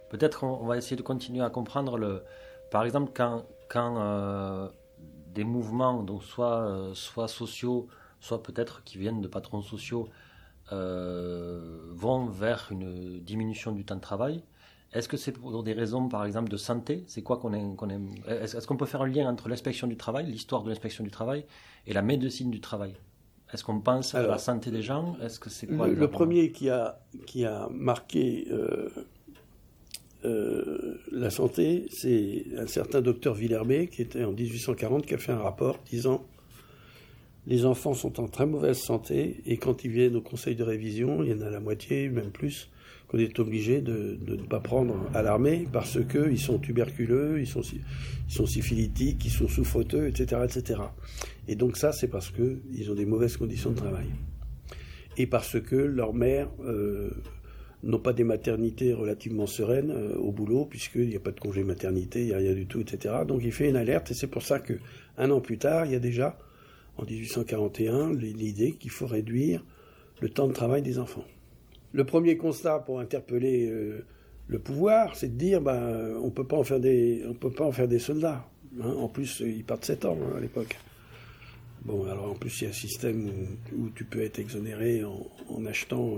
Peut-être on va essayer de continuer à comprendre par exemple quand des mouvements, donc soit sociaux, soit peut-être qui viennent de patrons sociaux, vont vers une diminution du temps de travail. Est-ce que c'est pour des raisons, par exemple, de santé? C'est quoi qu'on aime? Est-ce qu'on peut faire un lien entre l'inspection du travail, l'histoire de l'inspection du travail, et la médecine du travail? Est-ce qu'on pense à la santé des gens? Est-ce que c'est quoi le premier qui a marqué la santé, c'est un certain docteur Villermé, qui était en 1840, qui a fait un rapport disant les enfants sont en très mauvaise santé, et quand ils viennent au conseil de révision, il y en a la moitié, même plus, qu'on est obligé de ne pas prendre à l'armée parce qu'ils sont tuberculeux, ils sont syphilitiques, ils sont sous-fauteux, etc., etc. Et donc ça, c'est parce qu'ils ont des mauvaises conditions de travail. Et parce que leurs mères n'ont pas des maternités relativement sereines au boulot, puisqu'il n'y a pas de congé maternité, il n'y a rien du tout, etc. Donc il fait une alerte, et c'est pour ça qu'un an plus tard, il y a déjà, en 1841, l'idée qu'il faut réduire le temps de travail des enfants. Le premier constat pour interpeller le pouvoir, c'est de dire on peut pas en faire des soldats. Hein. En plus, ils partent 7 ans à l'époque. Bon, alors en plus, il y a un système où tu peux être exonéré en achetant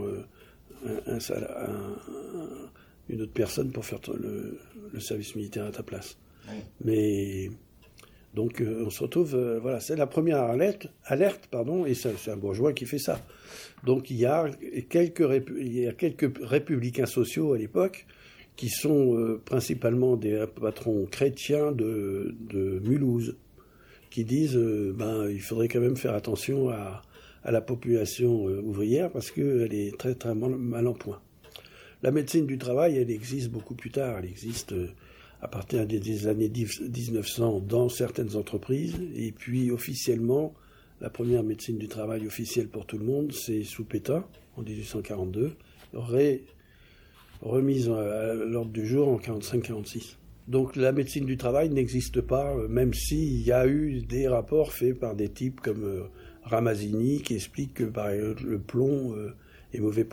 une autre personne pour faire le service militaire à ta place. Oui. Mais donc on se retrouve, voilà, c'est la première alerte, et c'est un bourgeois qui fait ça. Donc il y a quelques républicains sociaux à l'époque qui sont principalement des patrons chrétiens de Mulhouse, qui disent il faudrait quand même faire attention à la population ouvrière parce qu'elle est très très mal en point. La médecine du travail, elle existe beaucoup plus tard, elle existe à partir des années 1900 dans certaines entreprises, et puis officiellement, la première médecine du travail officielle pour tout le monde, c'est sous Pétain, en 1842, remise à l'ordre du jour en 1945-1946. Donc la médecine du travail n'existe pas, même s'il y a eu des rapports faits par des types comme Ramazzini, qui expliquent que par exemple, le plomb est mauvais